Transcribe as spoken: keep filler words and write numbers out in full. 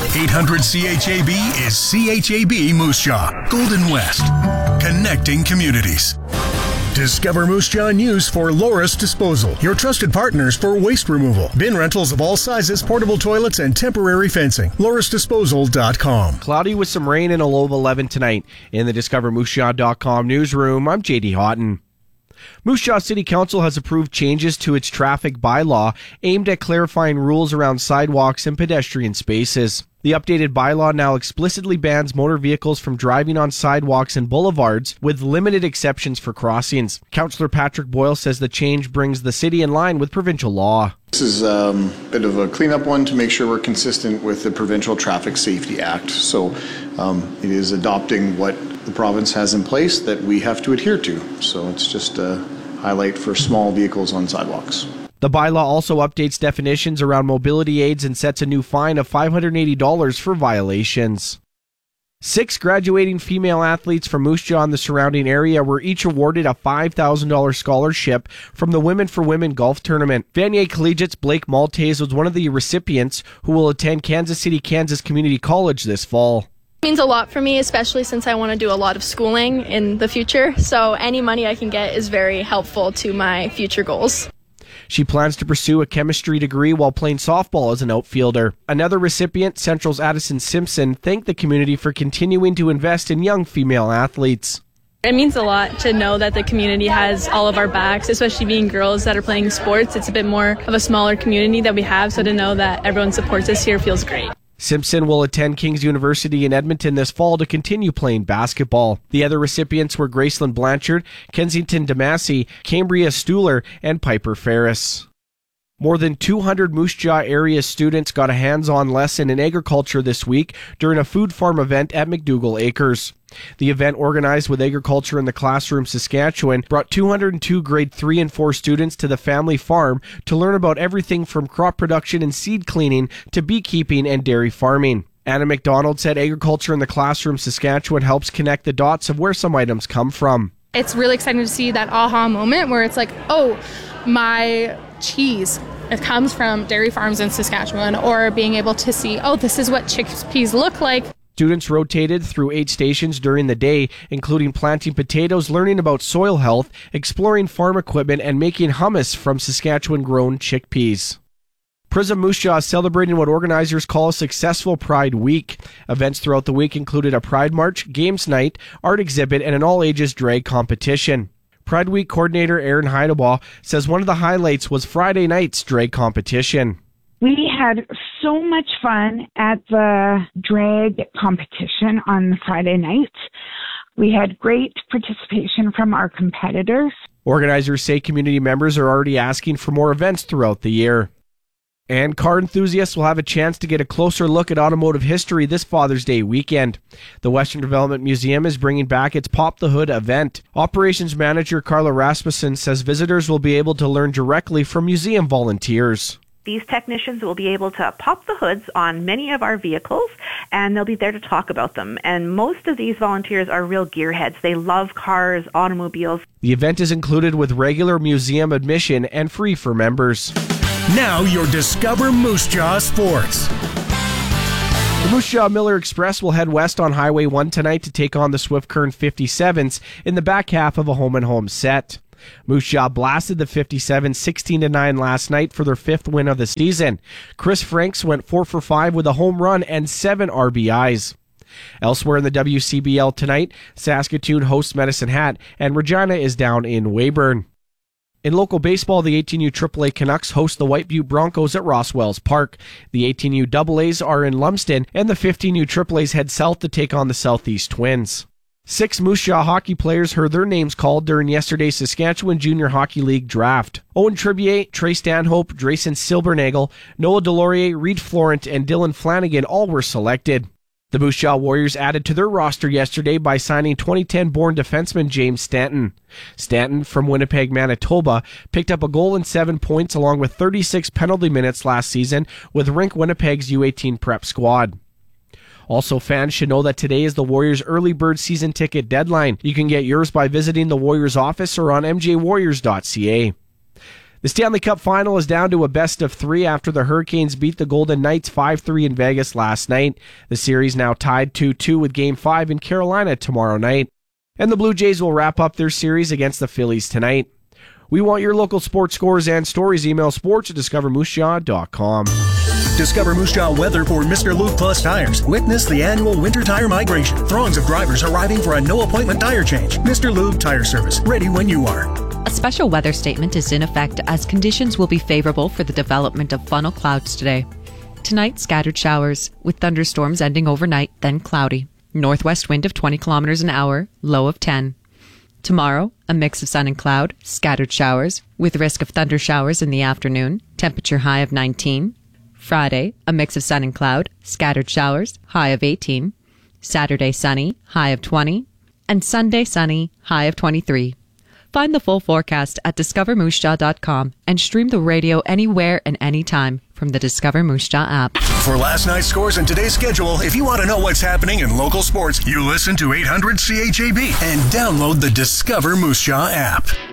eight hundred C H A B is C H A B Moose Jaw, Golden West, connecting communities. Discover Moose Jaw News for Loris Disposal, your trusted partners for waste removal. Bin rentals of all sizes, portable toilets, and temporary fencing. loris disposal dot com. Cloudy with some rain and a low of eleven tonight. In the discover moose jaw dot com newsroom, I'm J D Houghton. Moose Jaw City Council has approved changes to its traffic bylaw aimed at clarifying rules around sidewalks and pedestrian spaces. The updated bylaw now explicitly bans motor vehicles from driving on sidewalks and boulevards, with limited exceptions for crossings. Councillor Patrick Boyle says the change brings the city in line with provincial law. This is um, a bit of a cleanup one to make sure we're consistent with the Provincial Traffic Safety Act. So um, it is adopting what the province has in place that we have to adhere to. So it's just a highlight for small vehicles on sidewalks. The bylaw also updates definitions around mobility aids and sets a new fine of five hundred eighty dollars for violations. Six graduating female athletes from Moose Jaw and the surrounding area were each awarded a five thousand dollars scholarship from the Women for Women golf tournament. Vanier Collegiate's Blake Maltese was one of the recipients, who will attend Kansas City, Kansas Community College this fall. It means a lot for me, especially since I want to do a lot of schooling in the future, so any money I can get is very helpful to my future goals. She plans to pursue a chemistry degree while playing softball as an outfielder. Another recipient, Central's Addison Simpson, thanked the community for continuing to invest in young female athletes. It means a lot to know that the community has all of our backs, especially being girls that are playing sports. It's a bit more of a smaller community that we have, so to know that everyone supports us here feels great. Simpson will attend King's University in Edmonton this fall to continue playing basketball. The other recipients were Graceland Blanchard, Kensington Damasi, Cambria Stuhler, and Piper Ferris. More than two hundred Moose Jaw area students got a hands-on lesson in agriculture this week during a food farm event at McDougall Acres. The event, organized with Agriculture in the Classroom Saskatchewan, brought two hundred two grade three and four students to the family farm to learn about everything from crop production and seed cleaning to beekeeping and dairy farming. Anna McDonald said Agriculture in the Classroom Saskatchewan helps connect the dots of where some items come from. It's really exciting to see that aha moment where it's like, oh, my cheese, it comes from dairy farms in Saskatchewan, or being able to see, oh, this is what chickpeas look like. Students rotated through eight stations during the day, including planting potatoes, learning about soil health, exploring farm equipment, and making hummus from Saskatchewan-grown chickpeas. Prism Moose Jaw is celebrating what organizers call a successful Pride Week. Events throughout the week included a Pride March, games night, art exhibit, and an all-ages drag competition. Pride Week coordinator Erin Heidebaugh says one of the highlights was Friday night's drag competition. We had so much fun at the drag competition on Friday night. We had great participation from our competitors. Organizers say community members are already asking for more events throughout the year. And car enthusiasts will have a chance to get a closer look at automotive history this Father's Day weekend. The Western Development Museum is bringing back its Pop the Hood event. Operations Manager Carla Rasmussen says visitors will be able to learn directly from museum volunteers. These technicians will be able to pop the hoods on many of our vehicles, and they'll be there to talk about them. And most of these volunteers are real gearheads. They love cars, automobiles. The event is included with regular museum admission and free for members. Now your Discover Moose Jaw Sports. The Moose Jaw Miller Express will head west on Highway one tonight to take on the Swift Current fifty-sevens in the back half of a home-and-home set. Moose Jaw blasted the fifty-sevens sixteen to nine last night for their fifth win of the season. Chris Franks went four for five with a home run and seven R B Is. Elsewhere in the W C B L tonight, Saskatoon hosts Medicine Hat, and Regina is down in Weyburn. In local baseball, the eighteen U triple A Canucks host the White Butte Broncos at Rosswells Park. The eighteen U double A's are in Lumsden, and the fifteen U triple A's head south to take on the Southeast Twins. Six Moose Jaw hockey players heard their names called during yesterday's Saskatchewan Junior Hockey League draft. Owen Tribier, Trey Stanhope, Drayson Silbernagel, Noah Delorier, Reed Florent, and Dylan Flanagan all were selected. The Moose Jaw Warriors added to their roster yesterday by signing twenty ten-born defenseman James Stanton. Stanton, from Winnipeg, Manitoba, picked up a goal and seven points along with thirty-six penalty minutes last season with Rink Winnipeg's U eighteen prep squad. Also, fans should know that today is the Warriors' early bird season ticket deadline. You can get yours by visiting the Warriors office or on m j warriors dot c a. The Stanley Cup Final is down to a best of three after the Hurricanes beat the Golden Knights five three in Vegas last night. The series now tied two two with Game five in Carolina tomorrow night. And the Blue Jays will wrap up their series against the Phillies tonight. We want your local sports scores and stories. Email sports at discover moose jaw dot com. Discover Moose Jaw weather for Mister Lube Plus Tires. Witness the annual winter tire migration. Throngs of drivers arriving for a no-appointment tire change. Mister Lube Tire Service, ready when you are. A special weather statement is in effect as conditions will be favorable for the development of funnel clouds today. Tonight, scattered showers, with thunderstorms ending overnight, then cloudy. Northwest wind of twenty kilometers an hour, low of ten. Tomorrow, a mix of sun and cloud, scattered showers, with risk of thunder showers in the afternoon, temperature high of nineteen. Friday, a mix of sun and cloud, scattered showers, high of eighteen. Saturday, sunny, high of twenty. And Sunday, sunny, high of twenty-three. Find the full forecast at discover moose jaw dot com and stream the radio anywhere and anytime from the Discover Moose Jaw app. For last night's scores and today's schedule, if you want to know what's happening in local sports, you listen to eight hundred C H A B and download the Discover Moose Jaw app.